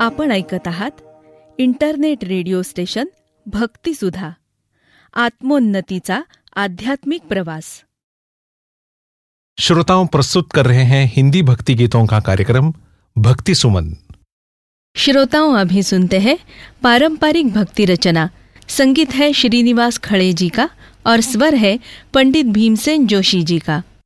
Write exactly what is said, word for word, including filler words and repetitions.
आपण ऐकत आहात इंटरनेट रेडिओ स्टेशन भक्तिसुधा, आत्मोन्नतीचा आध्यात्मिक प्रवास। श्रोताओं, प्रस्तुत कर रहे हैं हिंदी भक्ति गीतों का कार्यक्रम भक्ति सुमन। श्रोताओं, अभी सुनते हैं पारंपरिक भक्ति रचना। संगीत है श्रीनिवास खड़े जी का और स्वर है पंडित भीमसेन जोशी जी का।